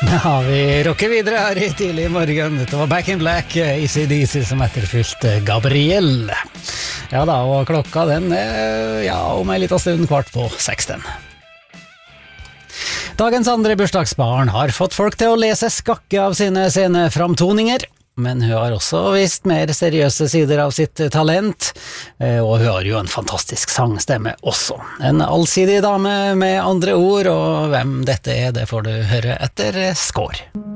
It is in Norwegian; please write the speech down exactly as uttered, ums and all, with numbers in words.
Ja, vi rocker videre her i tidlig i morgen. Det var Back in Black, A C D C som etterfylte Gabrielle. Ja da, og klokka den er, ja, om en liten stund kvart på seksten. Dagens andre bursdagsbarn har fått folk til å lese skakke av sine sceneframtoninger, men hun har også vist mer seriøse sider av sitt talent, og hun har jo en fantastisk sangstemme også. En allsidig dame med andre ord, og hvem dette er, det får du høre etter score.